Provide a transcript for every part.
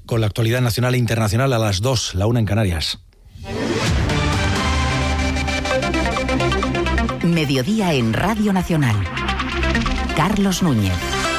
con la actualidad nacional e internacional a las 2, la 1 en Canarias. Mediodía en Radio Nacional. Carlos Núñez.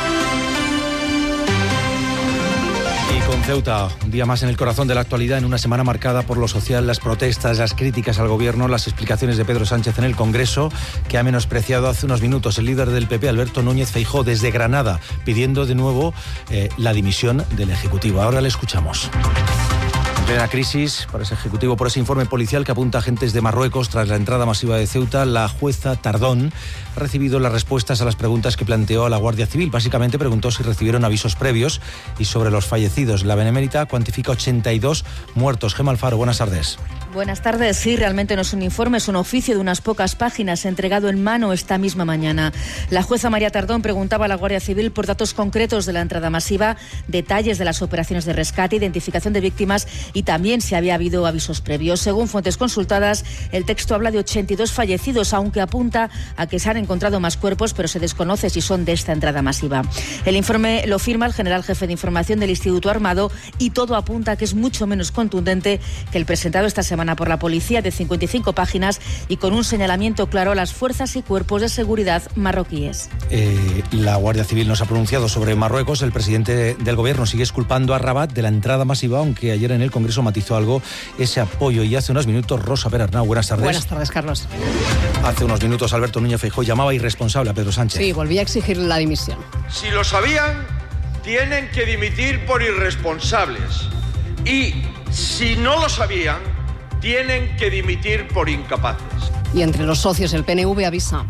Con Ceuta, un día más en el corazón de la actualidad, en una semana marcada por lo social, las protestas, las críticas al gobierno, las explicaciones de Pedro Sánchez en el Congreso, que ha menospreciado hace unos minutos el líder del PP, Alberto Núñez Feijóo, desde Granada, pidiendo de nuevo la dimisión del Ejecutivo. Ahora le escuchamos. En plena crisis, por ese Ejecutivo, por ese informe policial que apunta a agentes de Marruecos tras la entrada masiva de Ceuta, la jueza Tardón ha recibido las respuestas a las preguntas que planteó a la Guardia Civil. Básicamente preguntó si recibieron avisos previos y sobre los fallecidos. La Benemérita cuantifica 82 muertos. Gemma Alfaro, buenas tardes. Buenas tardes. Sí, realmente no es un informe, es un oficio de unas pocas páginas entregado en mano esta misma mañana. La jueza María Tardón preguntaba a la Guardia Civil por datos concretos de la entrada masiva, detalles de las operaciones de rescate, identificación de víctimas y también si había habido avisos previos. Según fuentes consultadas, el texto habla de 82 fallecidos, aunque apunta a que se han encontrado más cuerpos, pero se desconoce si son de esta entrada masiva. El informe lo firma el general jefe de información del Instituto Armado y todo apunta a que es mucho menos contundente que el presentado esta semana por la policía, de 55 páginas y con un señalamiento claro a las fuerzas y cuerpos de seguridad marroquíes. La Guardia Civil no se ha pronunciado sobre Marruecos. El presidente del gobierno sigue exculpando a Rabat de la entrada masiva, aunque ayer en el Congreso matizó algo ese apoyo. Y hace unos minutos, Rosa Perarnau, buenas tardes. Buenas tardes, Carlos. Hace unos minutos Alberto Núñez Feijóo llamaba irresponsable a Pedro Sánchez. Sí, volvía a exigir la dimisión. Si lo sabían, tienen que dimitir por irresponsables. Y si no lo sabían, tienen que dimitir por incapaces. Y entre los socios, el PNV avisa.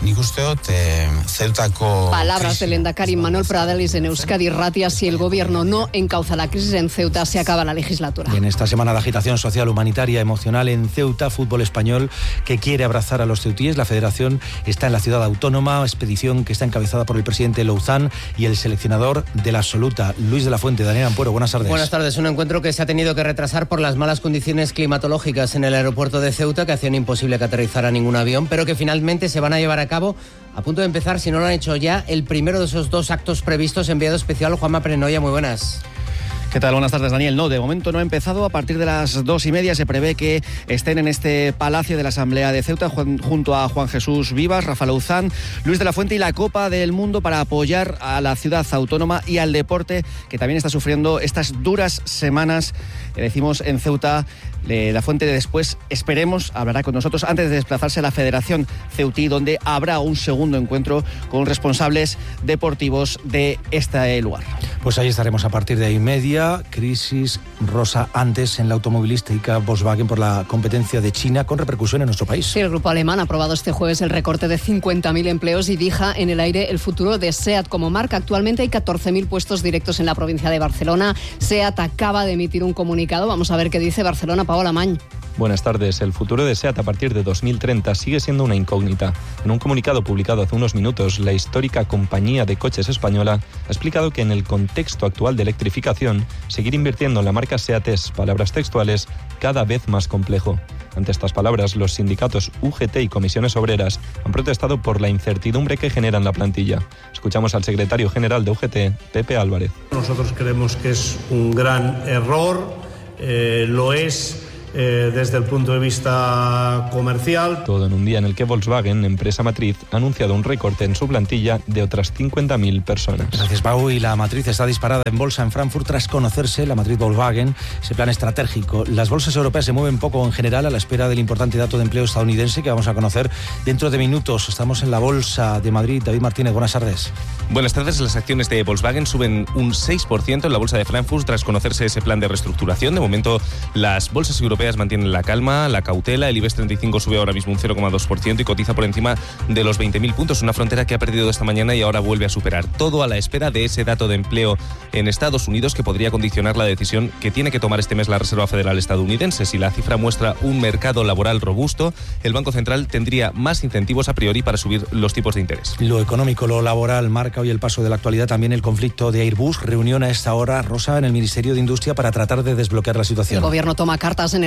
Palabras del lehendakari Manuel Pradales en Euskadi Irratia: si el gobierno no encauza la crisis en Ceuta, se acaba la legislatura. Y en esta semana de agitación social, humanitaria, emocional en Ceuta, fútbol español que quiere abrazar a los ceutíes. La federación está en la ciudad autónoma, expedición que está encabezada por el presidente Louzán y el seleccionador de la absoluta, Luis de la Fuente. Daniel Ampuero, buenas tardes. Buenas tardes. Un encuentro que se ha tenido que retrasar por las malas condiciones climatológicas en el aeropuerto de Ceuta, que hacían imposible que aterrizara ningún avión, pero que finalmente se van a llevar a cabo, a punto de empezar, si no lo han hecho ya, el primero de esos dos actos previstos. Enviado especial Juanma Prenoya, muy buenas. ¿Qué tal? Buenas tardes, Daniel. No, de momento no ha empezado. A partir de las 2:30 se prevé que estén en este Palacio de la Asamblea de Ceuta junto a Juan Jesús Vivas, Rafa Louzán, Luis de la Fuente y la Copa del Mundo para apoyar a la ciudad autónoma y al deporte, que también está sufriendo estas duras semanas, decimos, en Ceuta. De la Fuente después, esperemos, hablará con nosotros antes de desplazarse a la Federación Ceutí, donde habrá un segundo encuentro con responsables deportivos de este lugar. Pues ahí estaremos a partir de 1:30. Crisis, Rosa, antes en la automovilística Volkswagen por la competencia de China, con repercusión en nuestro país. Sí, el grupo alemán ha aprobado este jueves el recorte de 50.000 empleos y deja en el aire el futuro de SEAT como marca. Actualmente hay 14.000 puestos directos en la provincia de Barcelona. SEAT acaba de emitir un comunicado. Vamos a ver qué dice Barcelona. Paola Mañ. Buenas tardes. El futuro de SEAT a partir de 2030 sigue siendo una incógnita. En un comunicado publicado hace unos minutos, la histórica compañía de coches española ha explicado que en el contexto actual de electrificación, seguir invirtiendo en la marca SEAT es, palabras textuales, cada vez más complejo. Ante estas palabras, los sindicatos UGT y comisiones obreras han protestado por la incertidumbre que genera en la plantilla. Escuchamos al secretario general de UGT, Pepe Álvarez. Nosotros creemos que es un gran error, lo es desde el punto de vista comercial. Todo en un día en el que Volkswagen, empresa matriz, ha anunciado un recorte en su plantilla de otras 50.000 personas. Gracias, Pau. Y la matriz está disparada en bolsa en Frankfurt tras conocerse, la matriz Volkswagen, ese plan estratégico. Las bolsas europeas se mueven poco en general a la espera del importante dato de empleo estadounidense que vamos a conocer dentro de minutos. Estamos en la bolsa de Madrid. David Martínez, buenas tardes. Buenas tardes. Las acciones de Volkswagen suben un 6% en la bolsa de Frankfurt tras conocerse ese plan de reestructuración. De momento, las bolsas europeas mantienen la calma, la cautela. El IBEX 35 sube ahora mismo un 0,2% y cotiza por encima de los 20.000 puntos, una frontera que ha perdido esta mañana y ahora vuelve a superar. Todo a la espera de ese dato de empleo en Estados Unidos que podría condicionar la decisión que tiene que tomar este mes la Reserva Federal estadounidense. Si la cifra muestra un mercado laboral robusto, el Banco Central tendría más incentivos a priori para subir los tipos de interés. Lo económico, lo laboral, marca hoy el paso de la actualidad también el conflicto de Airbus. Reunión a esta hora, Rosa, en el Ministerio de Industria para tratar de desbloquear la situación. El gobierno toma cartas en el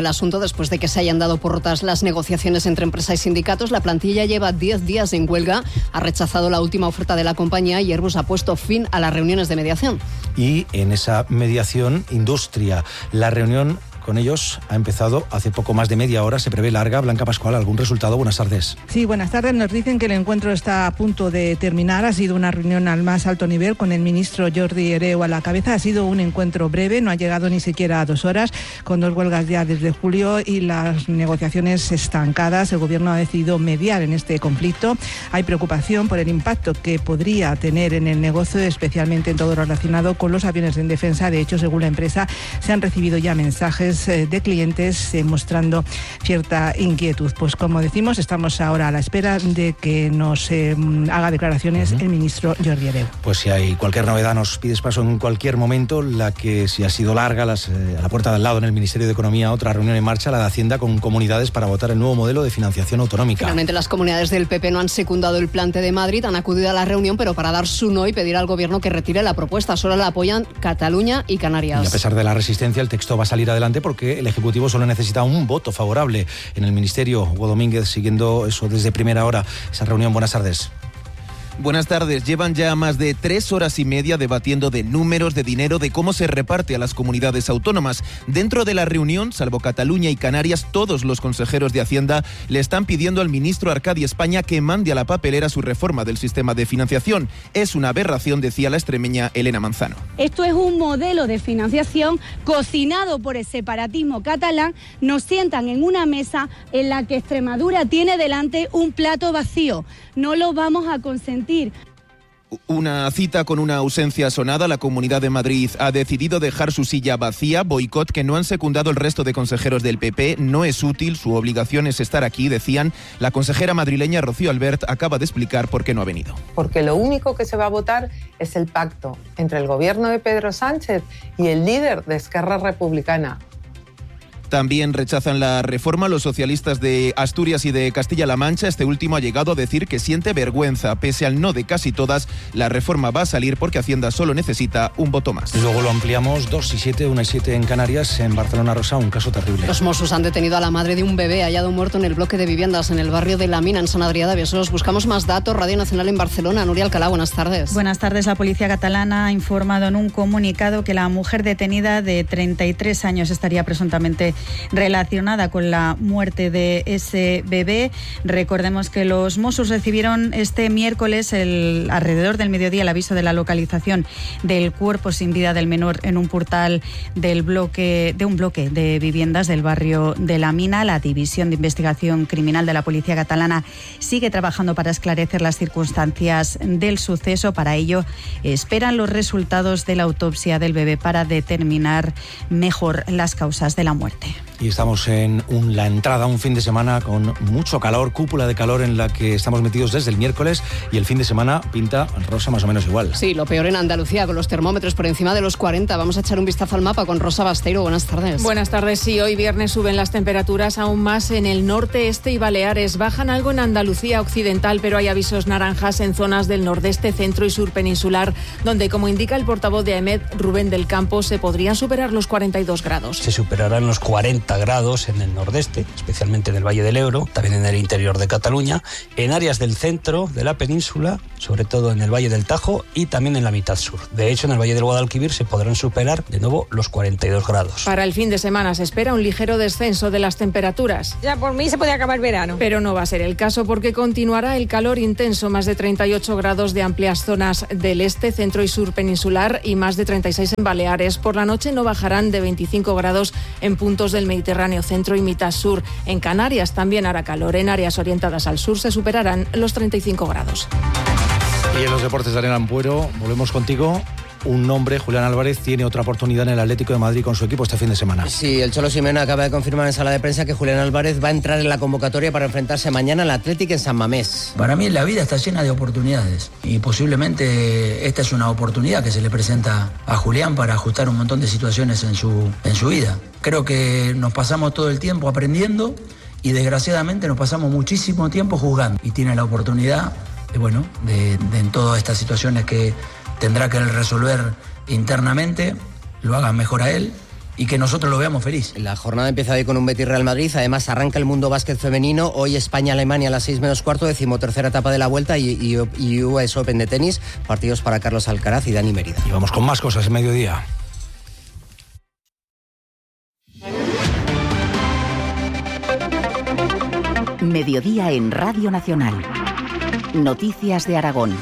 el asunto después de que se hayan dado por rotas las negociaciones entre empresa y sindicatos. La plantilla lleva 10 días en huelga, ha rechazado la última oferta de la compañía y Airbus ha puesto fin a las reuniones de mediación. Y en esa mediación, Industria, la reunión con ellos ha empezado hace poco más de media hora, se prevé larga. Blanca Pascual, ¿algún resultado? Buenas tardes. Sí, buenas tardes. Nos dicen que el encuentro está a punto de terminar. Ha sido una reunión al más alto nivel con el ministro Jordi Hereu a la cabeza. Ha sido un encuentro breve, no ha llegado ni siquiera a 2 horas, con 2 huelgas ya desde julio y las negociaciones estancadas. El gobierno ha decidido mediar en este conflicto. Hay preocupación por el impacto que podría tener en el negocio, especialmente en todo lo relacionado con los aviones en defensa. De hecho, según la empresa, se han recibido ya mensajes de clientes mostrando cierta inquietud. Pues como decimos, estamos ahora a la espera de que nos haga declaraciones el ministro Jordi Hereu. Pues si hay cualquier novedad nos pides paso en cualquier momento. La que si ha sido larga, a la puerta de al lado en el Ministerio de Economía, otra reunión en marcha, la de Hacienda con comunidades para votar el nuevo modelo de financiación autonómica. Finalmente las comunidades del PP no han secundado el plante de Madrid, han acudido a la reunión, pero para dar su no y pedir al gobierno que retire la propuesta. Solo la apoyan Cataluña y Canarias. Y a pesar de la resistencia, el texto va a salir adelante porque el Ejecutivo solo necesita un voto favorable en el Ministerio. Hugo Domínguez, siguiendo eso desde primera hora, esa reunión. Buenas tardes. Buenas tardes. Llevan ya más de 3 horas y media debatiendo de números, de dinero, de cómo se reparte a las comunidades autónomas. Dentro de la reunión, salvo Cataluña y Canarias, todos los consejeros de Hacienda le están pidiendo al ministro Arcadi España que mande a la papelera su reforma del sistema de financiación. Es una aberración, decía la extremeña Elena Manzano. Esto es un modelo de financiación cocinado por el separatismo catalán. Nos sientan en una mesa en la que Extremadura tiene delante un plato vacío. No lo vamos a consentir. Una cita con una ausencia sonada. La Comunidad de Madrid ha decidido dejar su silla vacía, boicot que no han secundado el resto de consejeros del PP. No es útil, su obligación es estar aquí, decían. La consejera madrileña Rocío Albert acaba de explicar por qué no ha venido. Porque lo único que se va a votar es el pacto entre el gobierno de Pedro Sánchez y el líder de Esquerra Republicana. También rechazan la reforma los socialistas de Asturias y de Castilla-La Mancha. Este último ha llegado a decir que siente vergüenza. Pese al no de casi todas, la reforma va a salir porque Hacienda solo necesita un voto más. Luego lo ampliamos, 2 y 7, 1 y 7 en Canarias. En Barcelona, Rosa, un caso terrible. Los Mossos han detenido a la madre de un bebé hallado muerto en el bloque de viviendas en el barrio de La Mina, en Sant Adrià de Besòs. Buscamos más datos. Radio Nacional en Barcelona. Nuria Alcalá, buenas tardes. Buenas tardes. La policía catalana ha informado en un comunicado que la mujer detenida de 33 años estaría presuntamente relacionada con la muerte de ese bebé. Recordemos que los Mossos recibieron este miércoles, alrededor del mediodía, el aviso de la localización del cuerpo sin vida del menor en un portal de un bloque de viviendas del barrio de La Mina. La División de Investigación Criminal de la Policía Catalana sigue trabajando para esclarecer las circunstancias del suceso. Para ello, esperan los resultados de la autopsia del bebé para determinar mejor las causas de la muerte. Y estamos en la entrada a un fin de semana con mucho calor, cúpula de calor en la que estamos metidos desde el miércoles, y el fin de semana pinta, Rosa, más o menos igual. Sí, lo peor en Andalucía, con los termómetros por encima de los 40. Vamos a echar un vistazo al mapa con Rosa Basteiro. Buenas tardes. Buenas tardes. Sí, hoy viernes suben las temperaturas aún más en el norte, este y Baleares. Bajan algo en Andalucía occidental, pero hay avisos naranjas en zonas del nordeste, centro y sur peninsular, donde, como indica el portavoz de AEMET, Rubén del Campo, se podrían superar los 42 grados. Se superarán los 40 grados en el nordeste, especialmente en el Valle del Ebro, también en el interior de Cataluña, en áreas del centro de la península, sobre todo en el Valle del Tajo y también en la mitad sur. De hecho, en el Valle del Guadalquivir se podrán superar de nuevo los 42 grados. Para el fin de semana se espera un ligero descenso de las temperaturas. Ya por mí se puede acabar el verano. Pero no va a ser el caso porque continuará el calor intenso, más de 38 grados de amplias zonas del este, centro y sur peninsular y más de 36 en Baleares. Por la noche no bajarán de 25 grados en puntos del Mediterráneo centro y mitad sur. En Canarias también hará calor. En áreas orientadas al sur se superarán los 35 grados. Y en los deportes de Arena Ampuero, volvemos contigo. Un nombre, Julián Álvarez, tiene otra oportunidad en el Atlético de Madrid con su equipo este fin de semana. Sí, el Cholo Simeone acaba de confirmar en sala de prensa que Julián Álvarez va a entrar en la convocatoria para enfrentarse mañana al Atlético en San Mamés. Para mí la vida está llena de oportunidades y posiblemente esta es una oportunidad que se le presenta a Julián para ajustar un montón de situaciones en su vida. Creo que nos pasamos todo el tiempo aprendiendo y desgraciadamente nos pasamos muchísimo tiempo juzgando. Y tiene la oportunidad de en todas estas situaciones que tendrá que resolver internamente, lo haga mejor a él y que nosotros lo veamos feliz. La jornada empieza hoy con un Betis Real Madrid, además arranca el Mundo Básquet femenino, hoy España-Alemania a las 6:45, 13ª etapa de la Vuelta y US Open de tenis, partidos para Carlos Alcaraz y Dani Mérida. Y vamos con más cosas en mediodía. Mediodía en Radio Nacional. Noticias de Aragón.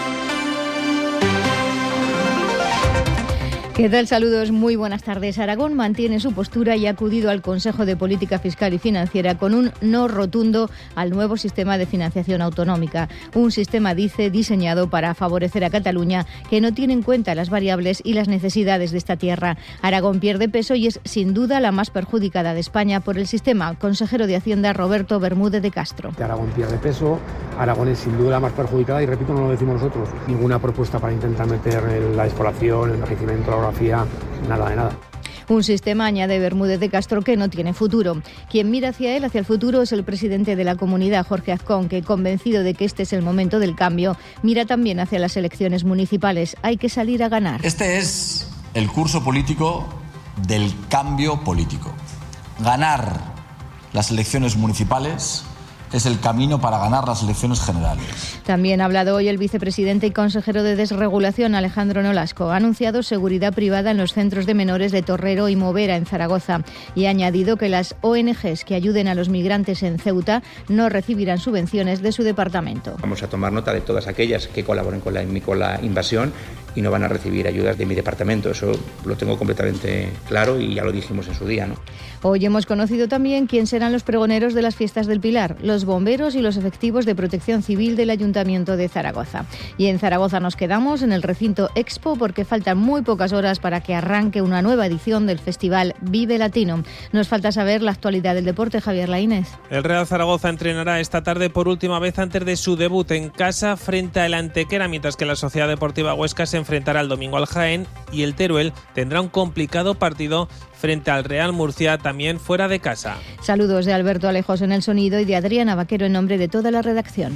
¿Qué tal? Saludos, muy buenas tardes. Aragón mantiene su postura y ha acudido al Consejo de Política Fiscal y Financiera con un no rotundo al nuevo sistema de financiación autonómica. Un sistema, dice, diseñado para favorecer a Cataluña, que no tiene en cuenta las variables y las necesidades de esta tierra. Aragón pierde peso y es sin duda la más perjudicada de España por el sistema. Consejero de Hacienda Roberto Bermúdez de Castro. Aragón pierde peso, Aragón es sin duda la más perjudicada y repito, no lo decimos nosotros. Ninguna propuesta para intentar meter la exploración, el enriquecimiento, la orografía, nada de nada. Un sistema, añade Bermúdez de Castro, que no tiene futuro. Quien mira hacia él, hacia el futuro, es el presidente de la comunidad, Jorge Azcón, que, convencido de que este es el momento del cambio, mira también hacia las elecciones municipales. Hay que salir a ganar. Este es el curso político del cambio político. Ganar las elecciones municipales es el camino para ganar las elecciones generales. También ha hablado hoy el vicepresidente y consejero de Desregulación, Alejandro Nolasco. Ha anunciado seguridad privada en los centros de menores de Torrero y Movera, en Zaragoza, y ha añadido que las ONGs que ayuden a los migrantes en Ceuta no recibirán subvenciones de su departamento. Vamos a tomar nota de todas aquellas que colaboren con la invasión y no van a recibir ayudas de mi departamento. Eso lo tengo completamente claro y ya lo dijimos en su día, ¿no? Hoy hemos conocido también quién serán los pregoneros de las fiestas del Pilar, los bomberos y los efectivos de protección civil del Ayuntamiento de Zaragoza. Y en Zaragoza nos quedamos en el recinto Expo porque faltan muy pocas horas para que arranque una nueva edición del festival Vive Latino. Nos falta saber la actualidad del deporte, Javier Laínez. El Real Zaragoza entrenará esta tarde por última vez antes de su debut en casa frente al Antequera, mientras que la Sociedad Deportiva Huesca se enfrentará el domingo al Jaén y el Teruel tendrá un complicado partido frente al Real Murcia, también fuera de casa. Saludos de Alberto Alejos en el sonido y de Adriana Vaquero en nombre de toda la redacción.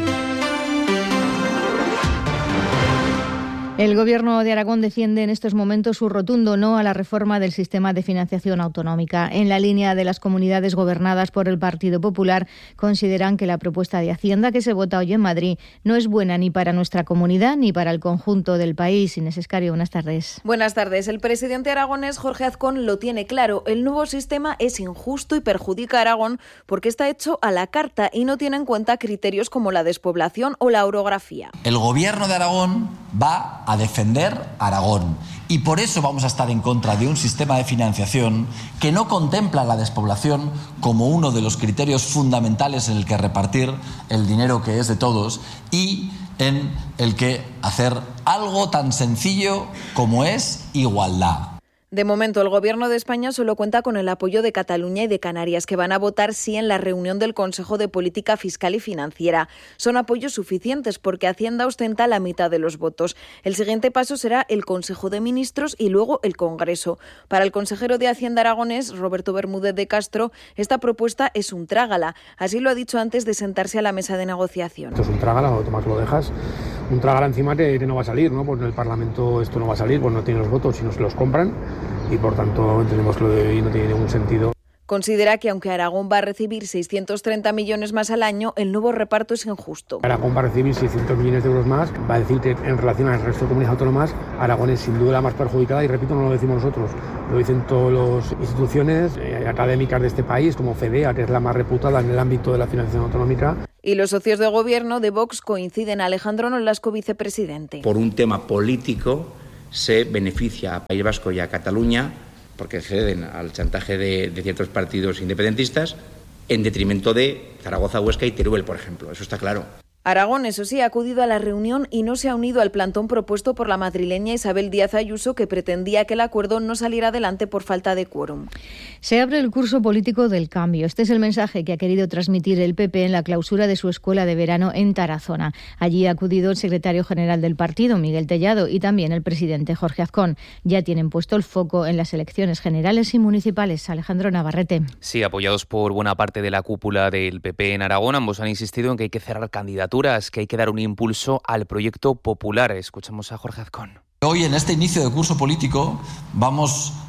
El Gobierno de Aragón defiende en estos momentos su rotundo no a la reforma del sistema de financiación autonómica. En la línea de las comunidades gobernadas por el Partido Popular, consideran que la propuesta de Hacienda que se vota hoy en Madrid no es buena ni para nuestra comunidad ni para el conjunto del país. Inés Escario, buenas tardes. Buenas tardes. El presidente aragonés, Jorge Azcón, lo tiene claro. El nuevo sistema es injusto y perjudica a Aragón porque está hecho a la carta y no tiene en cuenta criterios como la despoblación o la orografía. El Gobierno de Aragón va a defender Aragón y por eso vamos a estar en contra de un sistema de financiación que no contempla la despoblación como uno de los criterios fundamentales en el que repartir el dinero que es de todos y en el que hacer algo tan sencillo como es igualdad. De momento, el Gobierno de España solo cuenta con el apoyo de Cataluña y de Canarias, que van a votar sí en la reunión del Consejo de Política Fiscal y Financiera. Son apoyos suficientes porque Hacienda ostenta la mitad de los votos. El siguiente paso será el Consejo de Ministros y luego el Congreso. Para el consejero de Hacienda aragonés, Roberto Bermúdez de Castro, esta propuesta es un trágala. Así lo ha dicho antes de sentarse a la mesa de negociación. Esto es un trágala, lo tomas, lo dejas. Un trágala encima que no va a salir, ¿no? Pues en el Parlamento esto no va a salir, pues no tiene los votos y no se los compran. Y por tanto entendemos que lo de hoy no tiene ningún sentido. Considera que aunque Aragón va a recibir 630 millones más al año, el nuevo reparto es injusto. Aragón va a recibir 600 millones de euros más, va a decir que en relación al resto de comunidades autónomas, Aragón es sin duda la más perjudicada y repito, no lo decimos nosotros, lo dicen todas las instituciones académicas de este país, como FEDEA, que es la más reputada en el ámbito de la financiación autonómica. Y los socios de gobierno de Vox coinciden. Alejandro Nolasco, vicepresidente. Por un tema político se beneficia a País Vasco y a Cataluña porque ceden al chantaje de ciertos partidos independentistas en detrimento de Zaragoza, Huesca y Teruel, por ejemplo. Eso está claro. Aragón, eso sí, ha acudido a la reunión y no se ha unido al plantón propuesto por la madrileña Isabel Díaz Ayuso, que pretendía que el acuerdo no saliera adelante por falta de quórum. Se abre el curso político del cambio. Este es el mensaje que ha querido transmitir el PP en la clausura de su escuela de verano en Tarazona. Allí ha acudido el secretario general del partido, Miguel Tellado, y también el presidente Jorge Azcón. Ya tienen puesto el foco en las elecciones generales y municipales. Alejandro Navarrete. Sí, apoyados por buena parte de la cúpula del PP en Aragón, ambos han insistido en que hay que cerrar candidaturas, que hay que dar un impulso al proyecto popular. Escuchamos a Jorge Azcón. Hoy, en este inicio de curso político, vamos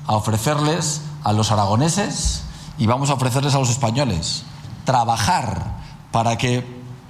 a ofrecerles a los aragoneses y vamos a ofrecerles a los españoles. Trabajar para que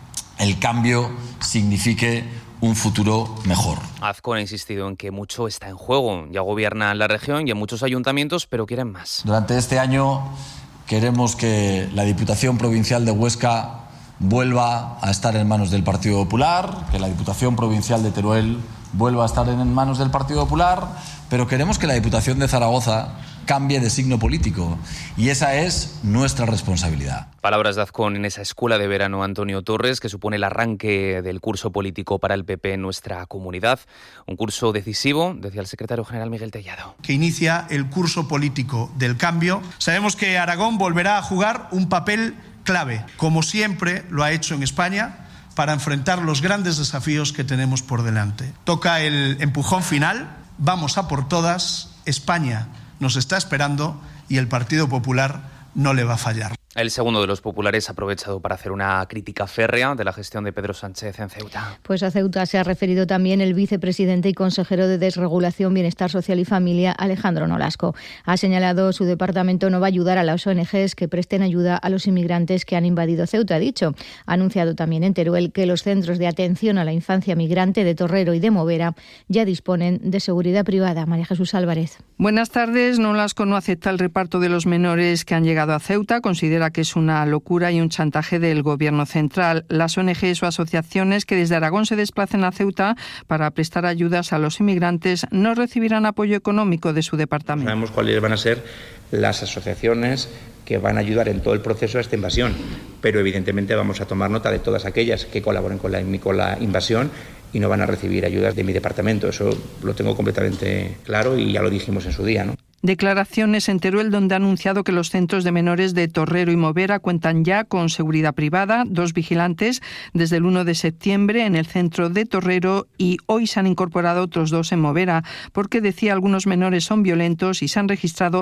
el cambio signifique un futuro mejor. Azcón ha insistido en que mucho está en juego. Ya gobierna en la región y en muchos ayuntamientos, pero quieren más. Durante este año queremos que la Diputación Provincial de Huesca vuelva a estar en manos del Partido Popular, que la Diputación Provincial de Teruel vuelva a estar en manos del Partido Popular, pero queremos que la Diputación de Zaragoza cambie de signo político y esa es nuestra responsabilidad. Palabras de Azcón en esa escuela de verano Antonio Torres, que supone el arranque del curso político para el PP en nuestra comunidad. Un curso decisivo, decía el secretario general Miguel Tellado. Que inicia el curso político del cambio. Sabemos que Aragón volverá a jugar un papel clave, como siempre lo ha hecho en España, para enfrentar los grandes desafíos que tenemos por delante. Toca el empujón final, vamos a por todas, España nos está esperando y el Partido Popular no le va a fallar. El segundo de los populares ha aprovechado para hacer una crítica férrea de la gestión de Pedro Sánchez en Ceuta. Pues a Ceuta se ha referido también el vicepresidente y consejero de Desregulación, Bienestar Social y Familia, Alejandro Nolasco. Ha señalado su departamento no va a ayudar a las ONGs que presten ayuda a los inmigrantes que han invadido Ceuta, ha dicho. Ha anunciado también en Teruel que los centros de atención a la infancia migrante de Torrero y de Movera ya disponen de seguridad privada. María Jesús Álvarez. Buenas tardes. Nolasco no acepta el reparto de los menores que han llegado a Ceuta. Considera que es una locura y un chantaje del Gobierno central. Las ONGs o asociaciones que desde Aragón se desplacen a Ceuta para prestar ayudas a los inmigrantes no recibirán apoyo económico de su departamento. Sabemos cuáles van a ser las asociaciones que van a ayudar en todo el proceso a esta invasión, pero evidentemente vamos a tomar nota de todas aquellas que colaboren con la invasión y no van a recibir ayudas de mi departamento. Eso lo tengo completamente claro y ya lo dijimos en su día, ¿no? Declaraciones en Teruel, donde ha anunciado que los centros de menores de Torrero y Movera cuentan ya con seguridad privada, 2 vigilantes desde el 1 de septiembre en el centro de Torrero y hoy se han incorporado otros 2 en Movera, porque decía algunos menores son violentos y se han registrado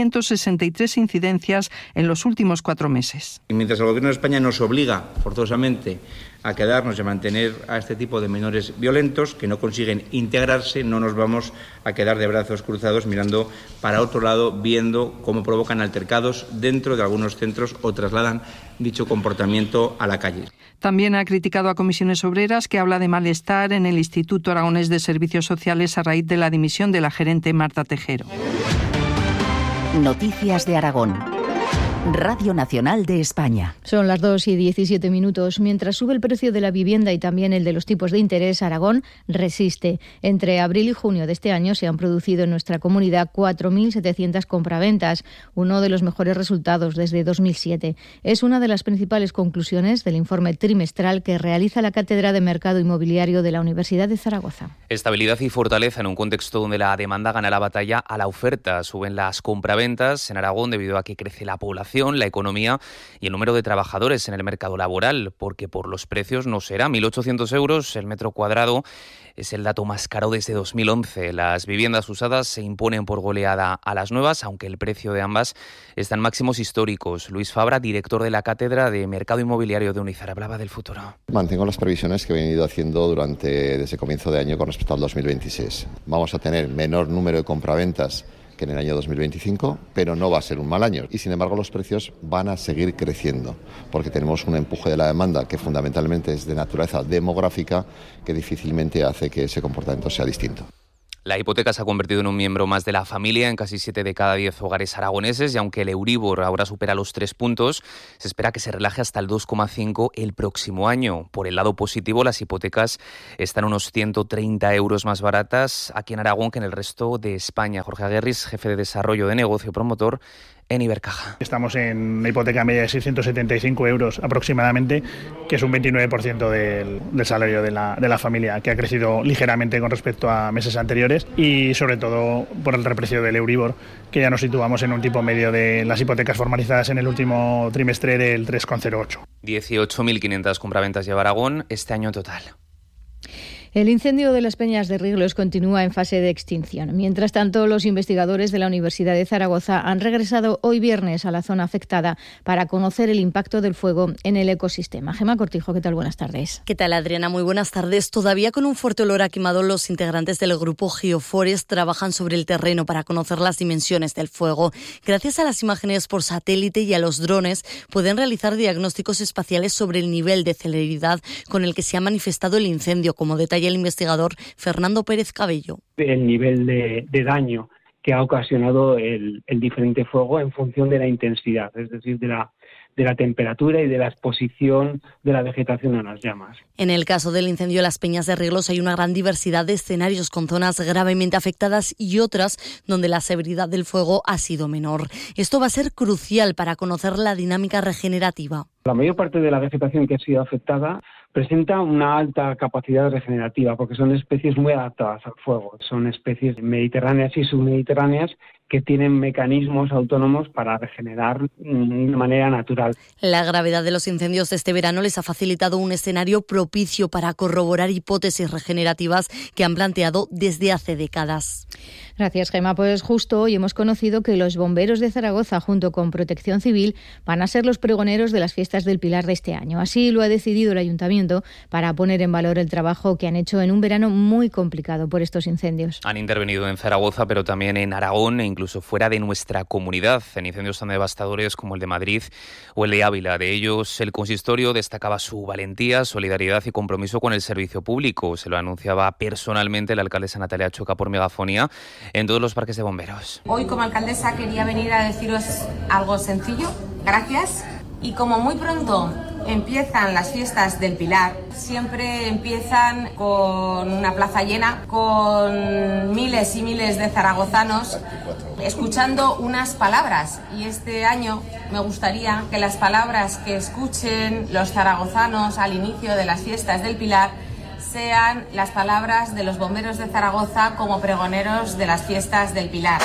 163 incidencias en los últimos 4 meses. Y mientras el Gobierno de España nos obliga forzosamente a quedarnos y a mantener a este tipo de menores violentos que no consiguen integrarse, no nos vamos a quedar de brazos cruzados mirando para otro lado, viendo cómo provocan altercados dentro de algunos centros o trasladan dicho comportamiento a la calle. También ha criticado a Comisiones Obreras, que habla de malestar en el Instituto Aragonés de Servicios Sociales a raíz de la dimisión de la gerente Marta Tejero. Noticias de Aragón. Radio Nacional de España. Son las 2:17. Mientras sube el precio de la vivienda y también el de los tipos de interés, Aragón resiste. Entre abril y junio de este año se han producido en nuestra comunidad 4.700 compraventas, uno de los mejores resultados desde 2007. Es una de las principales conclusiones del informe trimestral que realiza la Cátedra de Mercado Inmobiliario de la Universidad de Zaragoza. Estabilidad y fortaleza en un contexto donde la demanda gana la batalla a la oferta. Suben las compraventas en Aragón debido a que crece la población, la economía y el número de trabajadores en el mercado laboral, porque por los precios no será 1.800 euros el metro cuadrado. Es el dato más caro desde 2011. Las viviendas usadas se imponen por goleada a las nuevas, aunque el precio de ambas está en máximos históricos. Luis Fabra, director de la Cátedra de Mercado Inmobiliario de Unizar, hablaba del futuro. Mantengo las previsiones que he venido haciendo desde comienzo de año con respecto al 2026. Vamos a tener menor número de compraventas que en el año 2025, pero no va a ser un mal año. Y sin embargo los precios van a seguir creciendo, porque tenemos un empuje de la demanda que fundamentalmente es de naturaleza demográfica, que difícilmente hace que ese comportamiento sea distinto. La hipoteca se ha convertido en un miembro más de la familia en casi 7 de cada 10 hogares aragoneses y aunque el Euribor ahora supera los 3 puntos, se espera que se relaje hasta el 2,5 el próximo año. Por el lado positivo, las hipotecas están unos 130 euros más baratas aquí en Aragón que en el resto de España. Jorge Aguerris, jefe de desarrollo de negocio promotor en Ibercaja. Estamos en una hipoteca media de 675 euros aproximadamente, que es un 29% del salario de la familia, que ha crecido ligeramente con respecto a meses anteriores y sobre todo por el reprecio del Euribor, que ya nos situamos en un tipo medio de las hipotecas formalizadas en el último trimestre del 3,08. 18.500 compraventas lleva Aragón este año en total. El incendio de las Peñas de Riglos continúa en fase de extinción. Mientras tanto, los investigadores de la Universidad de Zaragoza han regresado hoy viernes a la zona afectada para conocer el impacto del fuego en el ecosistema. Gemma Cortijo, ¿qué tal? Buenas tardes. ¿Qué tal, Adriana? Muy buenas tardes. Todavía con un fuerte olor a quemado, los integrantes del grupo Geoforest trabajan sobre el terreno para conocer las dimensiones del fuego. Gracias a las imágenes por satélite y a los drones, pueden realizar diagnósticos espaciales sobre el nivel de celeridad con el que se ha manifestado el incendio, como detalla el investigador Fernando Pérez Cabello. El nivel de daño que ha ocasionado el diferente fuego en función de la intensidad, es decir, de la temperatura y de la exposición de la vegetación a las llamas. En el caso del incendio de las Peñas de Riglos hay una gran diversidad de escenarios, con zonas gravemente afectadas y otras donde la severidad del fuego ha sido menor. Esto va a ser crucial para conocer la dinámica regenerativa. La mayor parte de la vegetación que ha sido afectada presenta una alta capacidad regenerativa porque son especies muy adaptadas al fuego. Son especies mediterráneas y submediterráneas que tienen mecanismos autónomos para regenerar de manera natural. La gravedad de los incendios de este verano les ha facilitado un escenario propicio para corroborar hipótesis regenerativas que han planteado desde hace décadas. Gracias, Gemma. Pues justo hoy hemos conocido que los bomberos de Zaragoza, junto con Protección Civil, van a ser los pregoneros de las fiestas del Pilar de este año. Así lo ha decidido el Ayuntamiento para poner en valor el trabajo que han hecho en un verano muy complicado por estos incendios. Han intervenido en Zaragoza, pero también en Aragón e incluso fuera de nuestra comunidad, en incendios tan devastadores como el de Madrid o el de Ávila. De ellos, el consistorio destacaba su valentía, solidaridad y compromiso con el servicio público. Se lo anunciaba personalmente la alcaldesa Natalia Choca por megafonía en todos los parques de bomberos. Hoy, como alcaldesa, quería venir a deciros algo sencillo. Gracias. Y como muy pronto empiezan las fiestas del Pilar, siempre empiezan con una plaza llena, con miles y miles de zaragozanos escuchando unas palabras. Y este año me gustaría que las palabras que escuchen los zaragozanos al inicio de las fiestas del Pilar sean las palabras de los bomberos de Zaragoza como pregoneros de las fiestas del Pilar.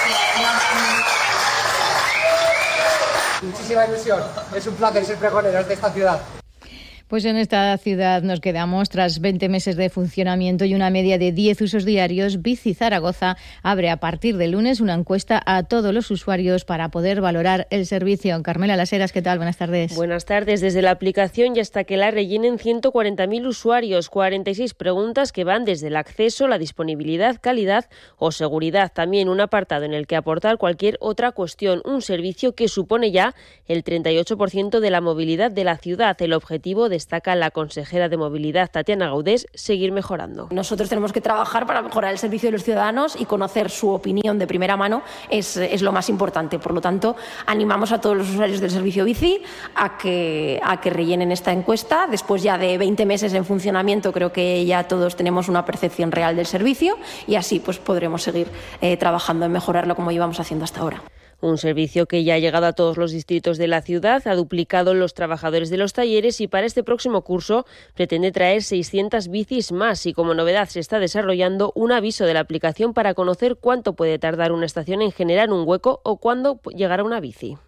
Muchísima ilusión, es un placer ser pregoneros de esta ciudad. Pues en esta ciudad nos quedamos tras 20 meses de funcionamiento y una media de 10 usos diarios. Bici Zaragoza abre a partir de lunes una encuesta a todos los usuarios para poder valorar el servicio. Carmela Las Heras, ¿qué tal? Buenas tardes. Buenas tardes. Desde la aplicación y hasta que la rellenen 140.000 usuarios, 46 preguntas que van desde el acceso, la disponibilidad, calidad o seguridad. También un apartado en el que aportar cualquier otra cuestión. Un servicio que supone ya el 38% de la movilidad de la ciudad. El objetivo, destaca la consejera de Movilidad, Tatiana Gaudés, seguir mejorando. Nosotros tenemos que trabajar para mejorar el servicio de los ciudadanos y conocer su opinión de primera mano es lo más importante. Por lo tanto, animamos a todos los usuarios del servicio bici a que rellenen esta encuesta. Después ya de 20 meses en funcionamiento, creo que ya todos tenemos una percepción real del servicio y así pues podremos seguir trabajando en mejorarlo como llevamos haciendo hasta ahora. Un servicio que ya ha llegado a todos los distritos de la ciudad, ha duplicado los trabajadores de los talleres y para este próximo curso pretende traer 600 bicis más. Y como novedad se está desarrollando un aviso de la aplicación para conocer cuánto puede tardar una estación en generar un hueco o cuándo llegará una bici.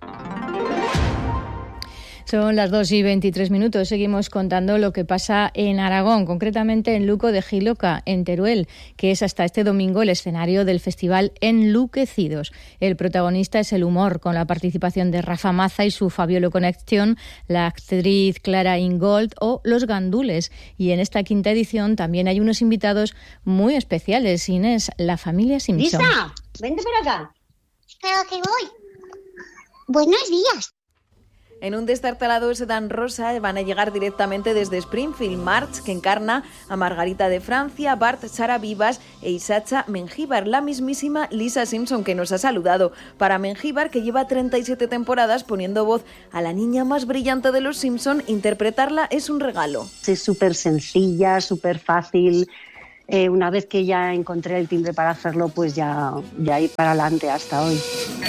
Son las 2:23. Seguimos contando lo que pasa en Aragón, concretamente en Luco de Jiloca, en Teruel, que es hasta este domingo el escenario del festival Enluquecidos. El protagonista es el humor, con la participación de Rafa Maza y su Fabiolo Connection, la actriz Clara Ingold o Los Gandules. Y en esta quinta edición también hay unos invitados muy especiales. Inés, la familia Simpson. Lisa, vente por acá. Claro que voy. Buenos días. En un destartalado sedán rosa van a llegar directamente desde Springfield March, que encarna a Margarita de Francia, Bart, Sara Vivas e Isacha Mengíbar, la mismísima Lisa Simpson, que nos ha saludado. Para Mengíbar, que lleva 37 temporadas poniendo voz a la niña más brillante de los Simpson, interpretarla es un regalo. Es súper sencilla, súper fácil. Una vez que ya encontré el timbre para hacerlo, pues ya ir para adelante hasta hoy.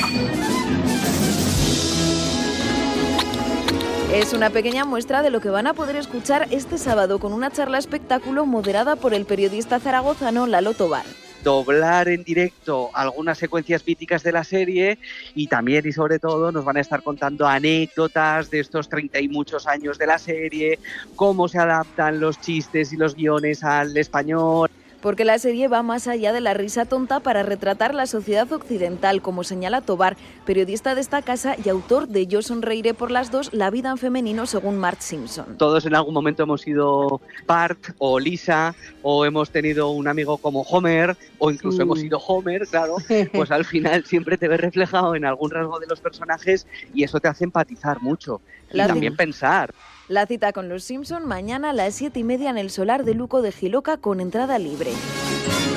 Es una pequeña muestra de lo que van a poder escuchar este sábado con una charla espectáculo moderada por el periodista zaragozano Lalo Tobar. doblar en directo algunas secuencias míticas de la serie y también y sobre todo nos van a estar contando anécdotas de estos 30 y muchos años de la serie, cómo se adaptan los chistes y los guiones al español. Porque la serie va más allá de la risa tonta para retratar la sociedad occidental, como señala Tobar, periodista de esta casa y autor de Yo sonreiré por las dos, la vida en femenino según Marge Simpson. Todos en algún momento hemos sido Bart o Lisa, o hemos tenido un amigo como Homer, o incluso hemos sido Homer, claro, pues al final siempre te ves reflejado en algún rasgo de los personajes y eso te hace empatizar mucho y también pensar. La cita con los Simpson mañana a las 7:30 en el Solar de Luco de Jiloca con entrada libre.